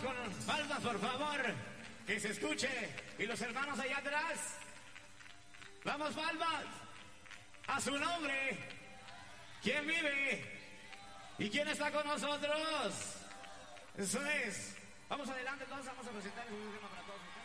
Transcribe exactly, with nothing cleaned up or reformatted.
con palmas, por favor. Que se escuche. Y los hermanos allá atrás. Vamos, palmas. A su nombre. ¿Quién vive? ¿Y quién está con nosotros? Eso es. Vamos adelante, todos vamos a presentar el tema para todos.